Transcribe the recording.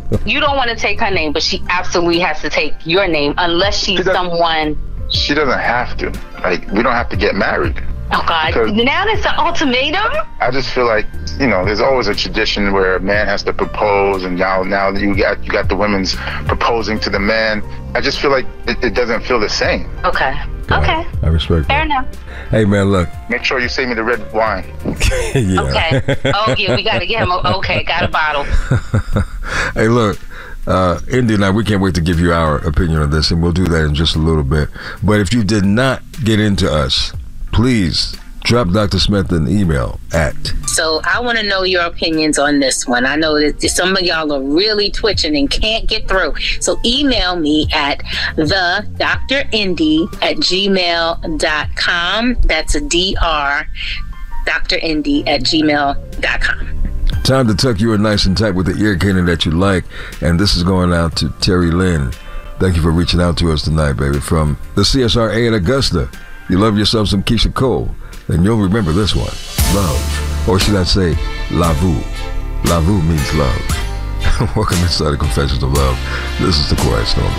You don't want to take her name, but she absolutely has to take your name unless she's someone. She doesn't have to. Like, we don't have to get married. Oh, God. Because now that's an ultimatum? I just feel like, you know, there's always a tradition where a man has to propose, and now you got the women's proposing to the man. I just feel like it doesn't feel the same. Okay. Okay. I respect that. Fair enough. Hey, man, look. Make sure you save me the red wine. Yeah. Okay. Oh, yeah, we got to get him. Okay, got a bottle. Hey, look. Indy and I, we can't wait to give you our opinion on this, and we'll do that in just a little bit. But if you did not get into us, please drop Dr. Smith an email at. So I want to know your opinions on this one. I know that some of y'all are really twitching and can't get through. So email me at thedrindy@gmail.com. That's a DR, drindy@gmail.com. Time to tuck you in nice and tight with the ear candy that you like. And this is going out to Terry Lynn. Thank you for reaching out to us tonight, baby. From the CSRA in Augusta. You love yourself some Keisha Cole, then you'll remember this one. Love. Or should I say, la vu. La vu means love. Welcome inside the Confessions of Love. This is the Quiet Storm,